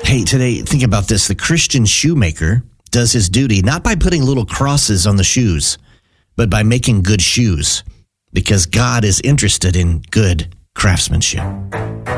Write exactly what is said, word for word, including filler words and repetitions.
Hey, today, think about this. The Christian shoemaker does his duty not by putting little crosses on the shoes, but by making good shoes, because God is interested in good craftsmanship.